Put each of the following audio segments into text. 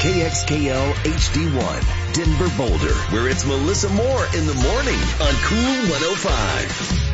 KXKL HD1, Denver Boulder, where it's Melissa Moore in the morning on Cool 105.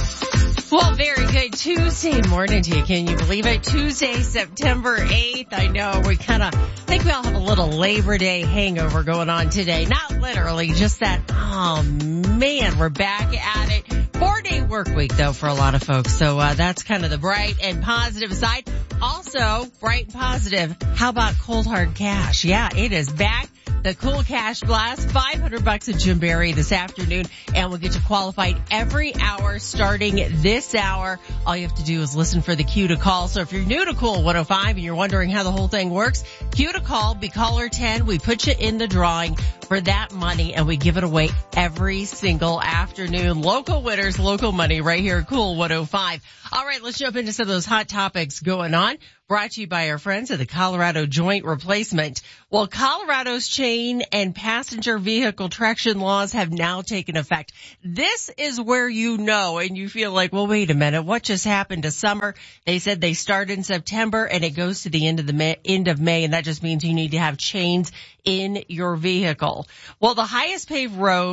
Well, very good Tuesday morning to you. Can you believe it? Tuesday, September 8th. I know we think we all have a little Labor Day hangover going on today. Not literally, just that, oh man, we're back at it. 4-day work week though for a lot of folks. So, that's kind of the bright and positive side. Also, bright and positive. How about cold hard cash? Yeah, it is back. The Cool Cash Blast, $500 at Jim Barry this afternoon, and we'll get you qualified every hour starting this hour. All you have to do is listen for the cue to call. So if you're new to Cool 105 and you're wondering how the whole thing works, cue to call, be caller 10. We put you in the drawing for that money, and we give it away every single afternoon. Local winners, local money right here at Cool 105. All right, let's jump into some of those hot topics going on. Brought to you by our friends at the Colorado Joint Replacement. Well, Colorado's chain and passenger vehicle traction laws have now taken effect. This is where you know and you feel like, well, wait a minute, what just happened to summer? They said they start in September and it goes to the end of May, and that just means you need to have chains in your vehicle. Well, the highest paved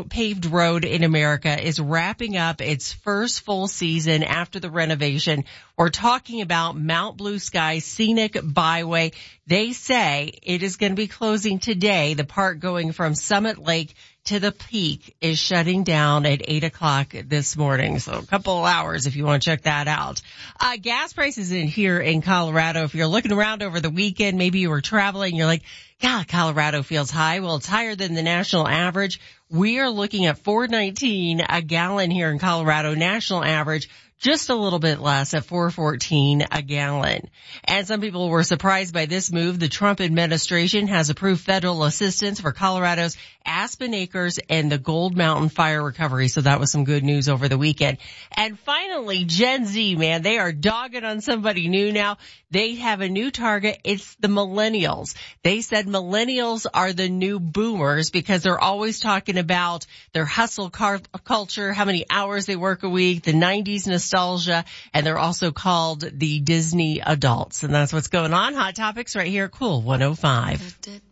road in America is wrapping up its first full season after the renovation. We're talking about Mount Blue Sky Scenic Byway. They say it is going to be closing today. The part going from Summit Lake to the Peak is shutting down at 8 o'clock this morning. So a couple of hours if you want to check that out. Gas prices here in Colorado, if you're looking around over the weekend, maybe you were traveling, you're like, God, Colorado feels high. Well, it's higher than the national average. We are looking at $4.19 a gallon here in Colorado. National average just a little bit less at $4.14 a gallon. And some people were surprised by this move. The Trump administration has approved federal assistance for Colorado's Aspen Acres and the Gold Mountain fire recovery. So that was some good news over the weekend. And finally, Gen Z, man, they are dogging on somebody new now. They have a new target. It's the millennials. They said millennials are the new boomers because they're always talking about their hustle culture, how many hours they work a week, the 90s nostalgia, and they're also called the Disney adults. And that's what's going on. Hot Topics right here at Cool 105.